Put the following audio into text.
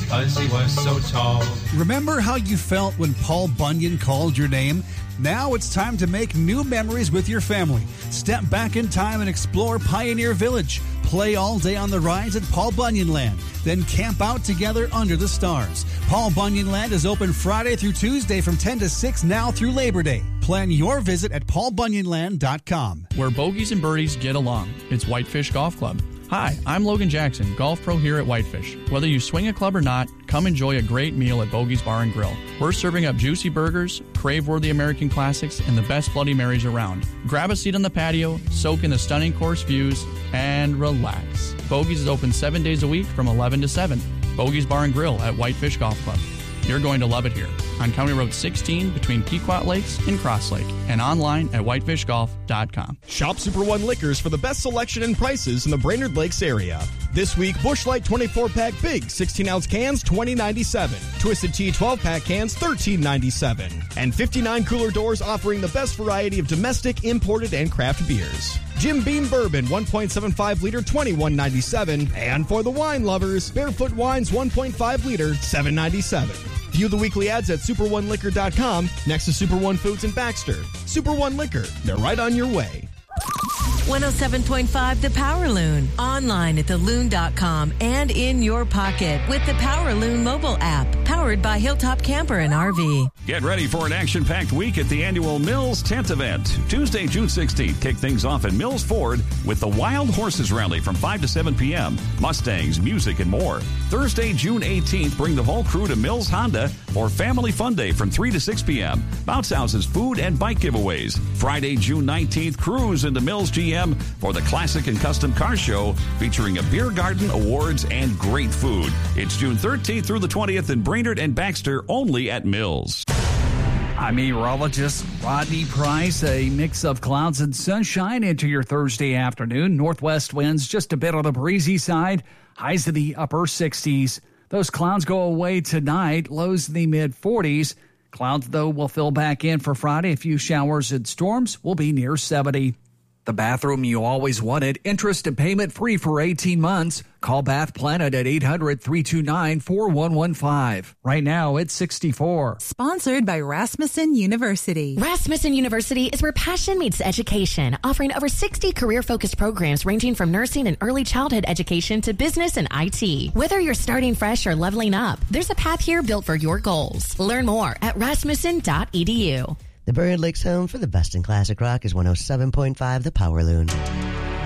because he was so tall. Remember how you felt when Paul Bunyan called your name? Now it's time to make new memories with your family. Step back in time and explore Pioneer Village. Play all day on the rides at Paul Bunyan Land. Then camp out together under the stars. Paul Bunyan Land is open Friday through Tuesday from 10 to 6 now through Labor Day. Plan your visit at paulbunyanland.com. Where bogeys and birdies get along. It's Whitefish Golf Club. Hi, I'm Logan Jackson, golf pro here at Whitefish. Whether you swing a club or not, come enjoy a great meal at Bogey's Bar and Grill. We're serving up juicy burgers, crave-worthy American classics, and the best Bloody Marys around. Grab a seat on the patio, soak in the stunning course views, and relax. Bogey's is open 7 days a week from 11 to 7. Bogey's Bar and Grill at Whitefish Golf Club. You're going to love it here on County Road 16 between Pequot Lakes and Cross Lake, and online at whitefishgolf.com. Shop Super One Liquors for the best selection and prices in the Brainerd Lakes area. This week, Busch Light 24-pack big 16-ounce cans, $20.97. Twisted Tea 12-pack cans, $13.97. And 59 cooler doors offering the best variety of domestic, imported, and craft beers. Jim Beam Bourbon 1.75 liter, $21.97. And for the wine lovers, Barefoot Wines 1.5 liter, $7.97. View the weekly ads at superoneliquor.com next to Super One Foods in Baxter. Super One Liquor, they're right on your way. 107.5 The Power Loon. Online at theloon.com and in your pocket with the Power Loon mobile app. Powered by Hilltop Camper and RV. Get ready for an action-packed week at the annual Mills Tent Event. Tuesday, June 16th, kick things off at Mills Ford with the Wild Horses Rally from 5 to 7 p.m. Mustangs, music, and more. Thursday, June 18th, bring the whole crew to Mills Honda for Family Fun Day from 3 to 6 p.m. Bounce houses, food, and bike giveaways. Friday, June 19th, cruise into Mills GM for the Classic and Custom Car Show featuring a beer garden, awards, and great food. It's June 13th through the 20th in Brainerd and Baxter, only at Mills. I'm meteorologist Rodney Price. A mix of clouds and sunshine into your Thursday afternoon. Northwest winds just a bit on the breezy side. Highs in the upper 60s. Those clouds go away tonight. Lows in the mid-40s. Clouds, though, will fill back in for Friday. A few showers and storms will be near 70. The bathroom you always wanted. Interest and payment free for 18 months. Call Bath Planet at 800-329-4115. Right now, it's 64. Sponsored by Rasmussen University. Rasmussen University is where passion meets education, offering over 60 career-focused programs ranging from nursing and early childhood education to business and IT. Whether you're starting fresh or leveling up, there's a path here built for your goals. Learn more at rasmussen.edu. The Brainerd Lakes home for the best in classic rock is 107.5 The Power Loon.